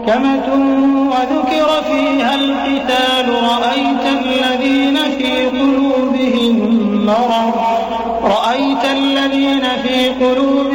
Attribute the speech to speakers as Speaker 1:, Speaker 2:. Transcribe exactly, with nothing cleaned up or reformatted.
Speaker 1: محكمة وذكر فيها القتال رأيت الذين في قلوبهم مرض رأيت الذين في قلوبهم